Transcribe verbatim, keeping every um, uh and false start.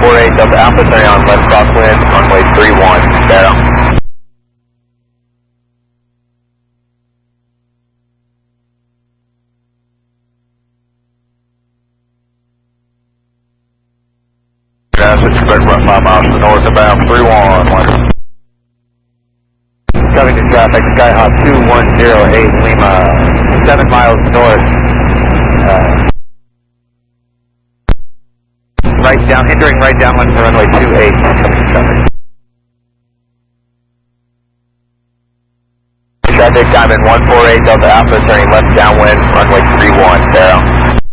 four eight Delta Alpha, turning on left crosswind, runway three one, Sparrow. Switch correct, run five miles to the north, about three one one. Coming to traffic, Skyhawk two one zero eight Lima, seven miles north. Uh, right down, entering right downwind to runway two eight, coming to traffic. Traffic, Diamond one four eight Delta Alpha, turning left downwind, runway three one, Sparrow.